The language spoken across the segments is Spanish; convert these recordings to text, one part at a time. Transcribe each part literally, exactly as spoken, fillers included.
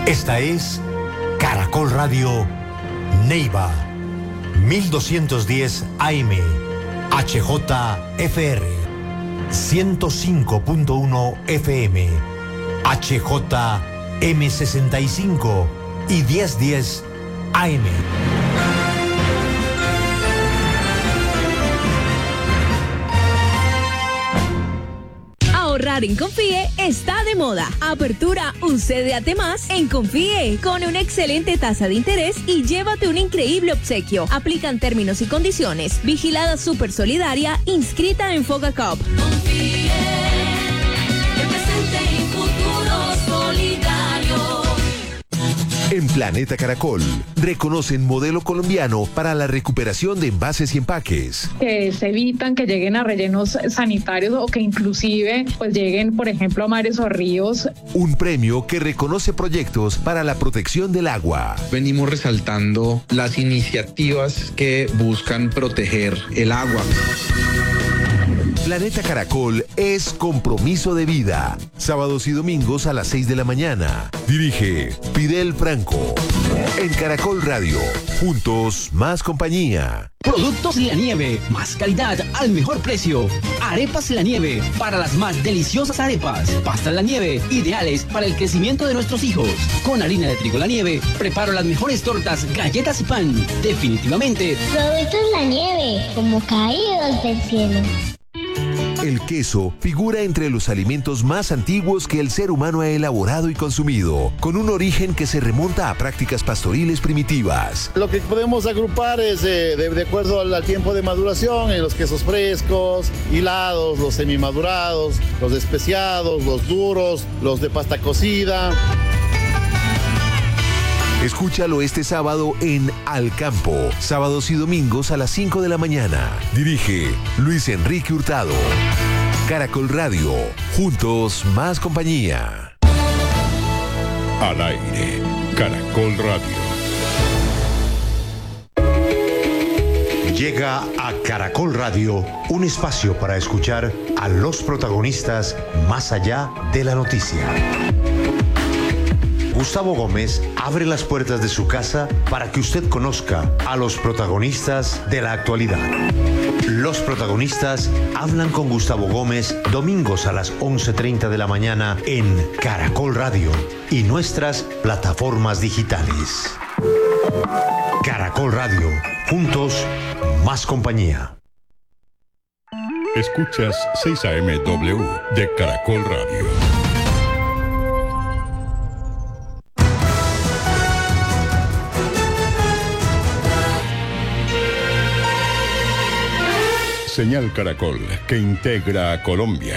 Esta es Caracol Radio Neiva, mil doscientos diez A M, H J F R, ciento cinco punto uno F M, H J M sesenta y cinco y mil diez A M. Ahorrar en Confíe está de moda. Apertura un C D A T más en Confíe con una excelente tasa de interés y llévate un increíble obsequio. Aplican términos y condiciones. Vigilada Super Solidaria, inscrita en Fogacop. Confíe, el presente y futuro solidario. En Planeta Caracol, reconocen modelo colombiano para la recuperación de envases y empaques. Que se evitan que lleguen a rellenos sanitarios o que inclusive pues lleguen, por ejemplo, a mares o ríos. Un premio que reconoce proyectos para la protección del agua. Venimos resaltando las iniciativas que buscan proteger el agua. Planeta Caracol es compromiso de vida. Sábados y domingos a las seis de la mañana. Dirige Fidel Franco. En Caracol Radio. Juntos, más compañía. Productos La Nieve. Más calidad al mejor precio. Arepas La Nieve. Para las más deliciosas arepas. Pastas La Nieve. Ideales para el crecimiento de nuestros hijos. Con harina de trigo La Nieve. Preparo las mejores tortas, galletas y pan. Definitivamente. Productos La Nieve. Como caídos del cielo. El queso figura entre los alimentos más antiguos que el ser humano ha elaborado y consumido, con un origen que se remonta a prácticas pastoriles primitivas. Lo que podemos agrupar es eh, de, de acuerdo al, al tiempo de maduración, en los quesos frescos, hilados, los semimadurados, los especiados, los duros, los de pasta cocida. Escúchalo este sábado en Al Campo, sábados y domingos a las cinco de la mañana. Dirige Luis Enrique Hurtado. Caracol Radio, juntos más compañía. Al aire, Caracol Radio. Llega a Caracol Radio un espacio para escuchar a los protagonistas más allá de la noticia. Gustavo Gómez abre las puertas de su casa para que usted conozca a los protagonistas de la actualidad. Los protagonistas hablan con Gustavo Gómez domingos a las once treinta de la mañana en Caracol Radio y nuestras plataformas digitales. Caracol Radio, juntos, más compañía. Escuchas seis A M W de Caracol Radio. Señal Caracol, que integra a Colombia.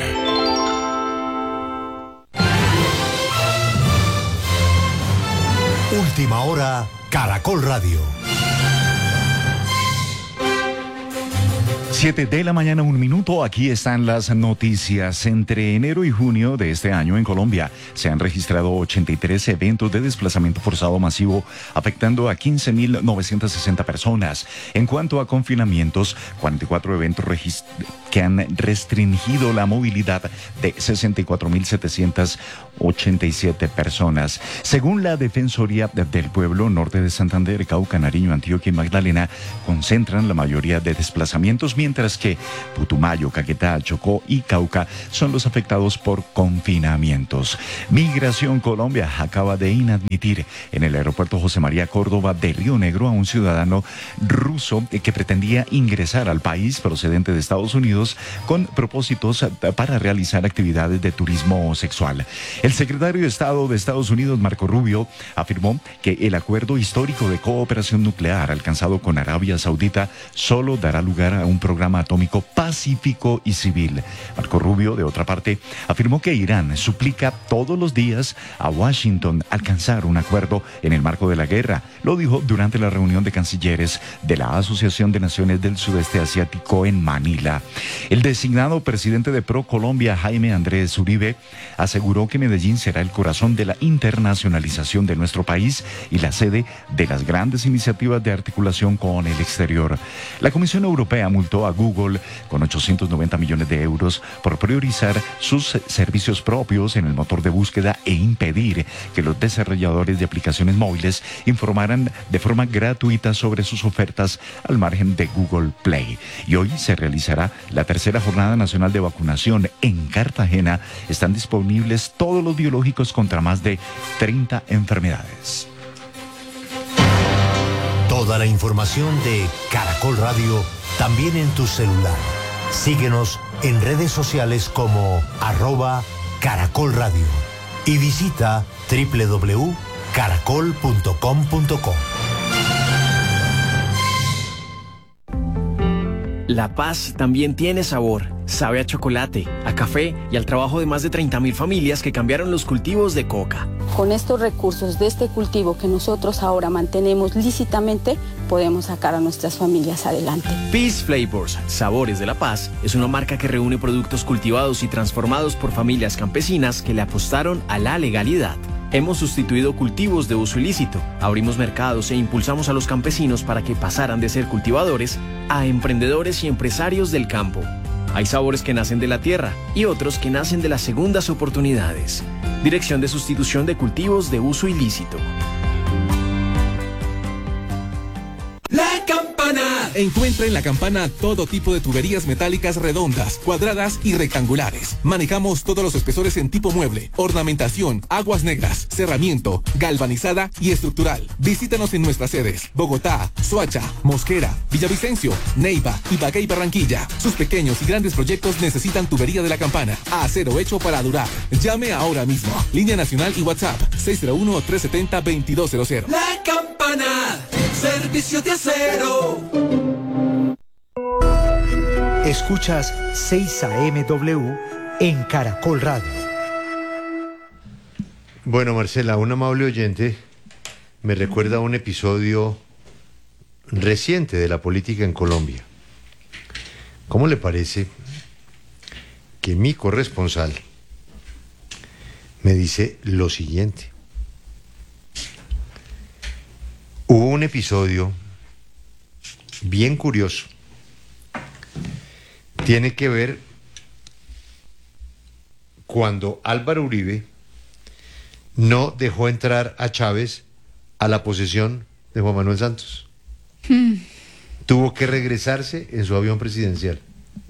Última hora, Caracol Radio. Siete de la mañana, un minuto. Aquí están las noticias. Entre enero y junio de este año en Colombia se han registrado ochenta y tres eventos de desplazamiento forzado masivo, afectando a quince mil novecientas sesenta personas. En cuanto a confinamientos, cuarenta y cuatro eventos regist- que han restringido la movilidad de sesenta y cuatro mil setecientas ochenta y siete personas. Según la Defensoría del Pueblo, Norte de Santander, Cauca, Nariño, Antioquia y Magdalena concentran la mayoría de desplazamientos, mientras que Putumayo, Caquetá, Chocó y Cauca son los afectados por confinamientos. Migración Colombia acaba de inadmitir en el aeropuerto José María Córdoba de Río Negro a un ciudadano ruso que pretendía ingresar al país procedente de Estados Unidos con propósitos para realizar actividades de turismo sexual. El secretario de Estado de Estados Unidos, Marco Rubio, afirmó que el acuerdo histórico de cooperación nuclear alcanzado con Arabia Saudita solo dará lugar a un programa atómico pacífico y civil. Marco Rubio, de otra parte, afirmó que Irán suplica todos los días a Washington alcanzar un acuerdo en el marco de la guerra. Lo dijo durante la reunión de cancilleres de la Asociación de Naciones del Sudeste Asiático en Manila. El designado presidente de ProColombia, Jaime Andrés Uribe, aseguró que Medellín será el corazón de la internacionalización de nuestro país y la sede de las grandes iniciativas de articulación con el exterior. La Comisión Europea multó multó a Google con ochocientos noventa millones de euros por priorizar sus servicios propios en el motor de búsqueda e impedir que los desarrolladores de aplicaciones móviles informaran de forma gratuita sobre sus ofertas al margen de Google Play. Y hoy se realizará la tercera jornada nacional de vacunación. En Cartagena están disponibles todos los biológicos contra más de treinta enfermedades. Toda la información de Caracol Radio también en tu celular. Síguenos en redes sociales como arroba Caracol Radio y visita doble u doble u doble u punto caracol punto com punto co. La paz también tiene sabor. Sabe a chocolate, a café y al trabajo de más de treinta mil familias que cambiaron los cultivos de coca. Con estos recursos de este cultivo que nosotros ahora mantenemos lícitamente, podemos sacar a nuestras familias adelante. Peace Flavors, Sabores de la Paz, es una marca que reúne productos cultivados y transformados por familias campesinas que le apostaron a la legalidad. Hemos sustituido cultivos de uso ilícito, abrimos mercados e impulsamos a los campesinos para que pasaran de ser cultivadores a emprendedores y empresarios del campo. Hay sabores que nacen de la tierra y otros que nacen de las segundas oportunidades. Dirección de Sustitución de Cultivos de Uso Ilícito. La Campana. Encuentra en La Campana todo tipo de tuberías metálicas redondas, cuadradas y rectangulares. Manejamos todos los espesores en tipo mueble, ornamentación, aguas negras, cerramiento, galvanizada y estructural. Visítanos en nuestras sedes: Bogotá, Soacha, Mosquera, Villavicencio, Neiva, Ibagué y Barranquilla. Sus pequeños y grandes proyectos necesitan tubería de La Campana. Acero hecho para durar. Llame ahora mismo. Línea nacional y WhatsApp seis cero uno, tres siete cero, dos dos cero cero. La Campana, servicio de acero. Escuchas seis A M W en Caracol Radio. Bueno, Marcela, un amable oyente me recuerda un episodio reciente de la política en Colombia. ¿Cómo le parece que mi corresponsal me dice lo siguiente? Hubo un episodio bien curioso. Tiene que ver cuando Álvaro Uribe no dejó entrar a Chávez a la posesión de Juan Manuel Santos. Hmm. Tuvo que regresarse en su avión presidencial.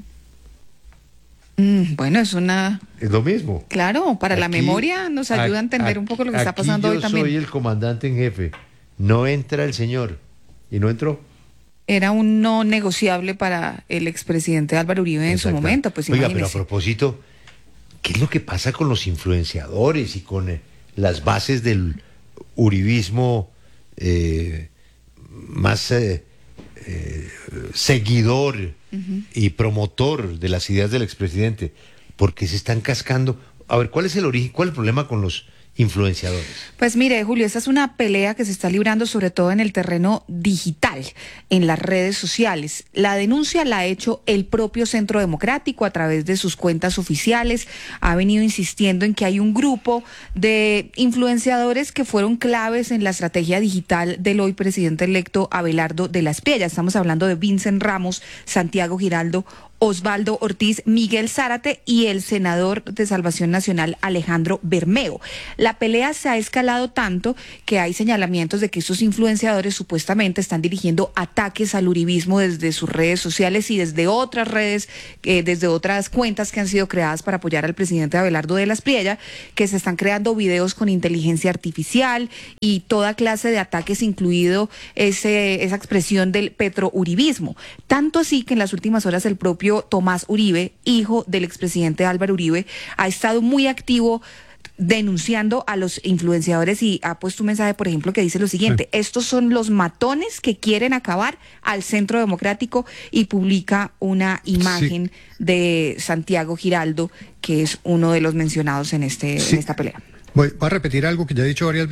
Mm, bueno, es una... Es lo mismo. Claro, para aquí, la memoria nos ayuda a entender a, un poco lo que está pasando hoy también. Yo soy el comandante en jefe. No entra el señor. Y no entró. Era un no negociable para el expresidente Álvaro Uribe en su momento. Pues Oiga, imagínese. pero a propósito, ¿qué es lo que pasa con los influenciadores y con eh, las bases del uribismo eh, más eh, eh, seguidor uh-huh. y promotor de las ideas del expresidente? Porque se están cascando. A ver, ¿cuál es el origen? ¿Cuál es el problema con los influenciadores? Pues mire, Julio, esta es una pelea que se está librando sobre todo en el terreno digital, en las redes sociales. La denuncia la ha hecho el propio Centro Democrático a través de sus cuentas oficiales. Ha venido insistiendo en que hay un grupo de influenciadores que fueron claves en la estrategia digital del hoy presidente electo Abelardo de la Espriella. Estamos hablando de Vincent Ramos, Santiago Giraldo, Osvaldo Ortiz, Miguel Zárate y el senador de Salvación Nacional Alejandro Bermeo. La pelea se ha escalado tanto que hay señalamientos de que estos influenciadores supuestamente están dirigiendo ataques al uribismo desde sus redes sociales y desde otras redes, eh, desde otras cuentas que han sido creadas para apoyar al presidente Abelardo de la Espriella, que se están creando videos con inteligencia artificial y toda clase de ataques, incluido ese, esa expresión del petrouribismo. Tanto así que en las últimas horas el propio Tomás Uribe, hijo del expresidente Álvaro Uribe, ha estado muy activo denunciando a los influenciadores y ha puesto un mensaje, por ejemplo, que dice lo siguiente: sí. Estos son los matones que quieren acabar al Centro Democrático, y publica una imagen sí. de Santiago Giraldo, que es uno de los mencionados en, este, sí. en esta pelea. Voy a repetir algo que ya he dicho varias veces.